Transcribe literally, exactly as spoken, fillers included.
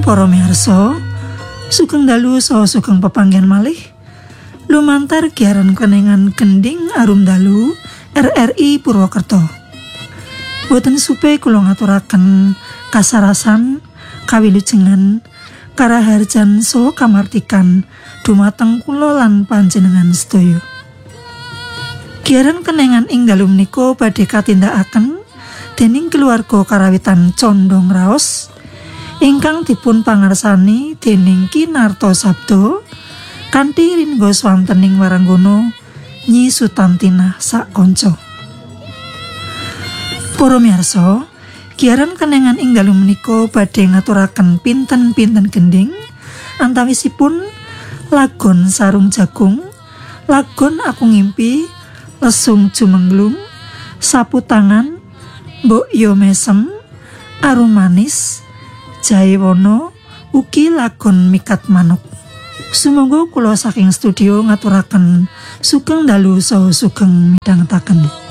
Para miyarsa, sugeng dalu saha sugeng pepanggihan malih. Lumantar giaran kenengan gending arum dalu R R I Purwokerto. Boten supe kula ngaturaken kasarasan, kawilujengan, karaharjan saha kamartikan dumateng kula lan panjenengan sedaya. Giaran kenengan ing dalu menika badhe katindakaken dening keluarga karawitan Condong Raos ingkang dipun pangarsani dening Ki Narto Sabdo kanthi ringga swantening waranggono Nyi Sutantinah sak kanca. Para miyarsa, giaran kenengan ing dalu menika badhe ngaturaken pinten-pinten gending antawisipun lagon Sarung Jagung, lagon Aku Ngimpi, Lesung Jumenglung, Sapu Tangan, Mbok Yo Mesem, Arum Manis, Jahe Wono, ugi lagon Mikat Manuk. Sumangga kula saking studio ngaturaken sugeng dalu saha sugeng midhangetaken.